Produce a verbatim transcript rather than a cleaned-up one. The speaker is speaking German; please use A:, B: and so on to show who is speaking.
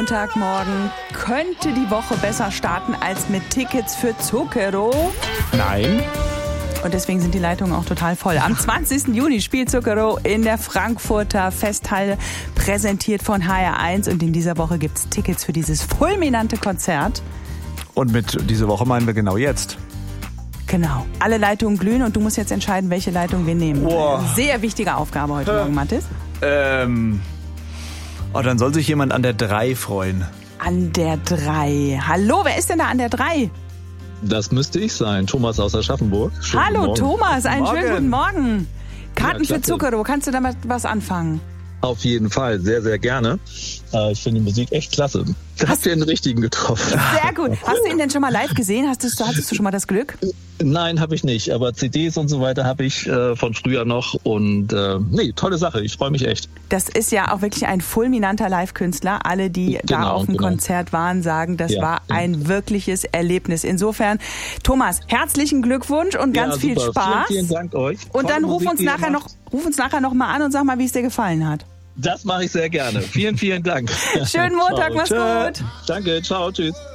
A: Montagmorgen. Könnte die Woche besser starten als mit Tickets für Zucchero?
B: Nein.
A: Und deswegen sind die Leitungen auch total voll. Am zwanzigsten Juni spielt Zucchero in der Frankfurter Festhalle, präsentiert von H R eins. Und in dieser Woche gibt es Tickets für dieses fulminante Konzert.
B: Und mit diese Woche meinen wir genau jetzt.
A: Genau. Alle Leitungen glühen und du musst jetzt entscheiden, welche Leitung wir nehmen.
B: Boah.
A: Sehr wichtige Aufgabe heute
B: Hä?
A: Morgen, Mathis.
B: Ähm. Oh, dann soll sich jemand an der drei freuen.
A: An der drei. Hallo, wer ist denn da an der drei?
C: Das müsste ich sein. Thomas aus Aschaffenburg. Schönen
A: Hallo
C: Morgen.
A: Thomas, einen
B: Morgen.
A: schönen guten Morgen. Karten
C: Ja,
A: für Zucchero, kannst du damit was anfangen?
C: Auf jeden Fall, sehr, sehr gerne. Äh, ich finde die Musik echt klasse. Da habt ihr den richtigen getroffen.
A: Sehr gut. Hast du ihn denn schon mal live gesehen? Hast du, hattest du schon mal das Glück?
C: Nein, habe ich nicht. Aber C Ds und so weiter habe ich äh, von früher noch. Und äh, nee, tolle Sache. Ich freue mich echt.
A: Das ist ja auch wirklich ein fulminanter Live-Künstler. Alle, die da
C: Genau,
A: auf dem
C: genau.
A: Konzert waren, sagen, das
C: Ja,
A: war
C: genau.
A: ein wirkliches Erlebnis. Insofern, Thomas, herzlichen Glückwunsch und ganz
C: Ja,
A: viel
C: super.
A: Spaß.
C: Vielen, vielen Dank euch.
A: Und
C: Tolle
A: dann ruf
C: Musik,
A: uns
C: die ihr
A: nachher noch,
C: macht.
A: ruf uns nachher noch mal an und sag mal, wie es dir gefallen hat.
C: Das mache ich sehr gerne. Vielen, vielen Dank.
A: Schönen Montag,
C: Ciao.
A: mach's
C: Tschö.
A: gut.
C: Danke, ciao, tschüss.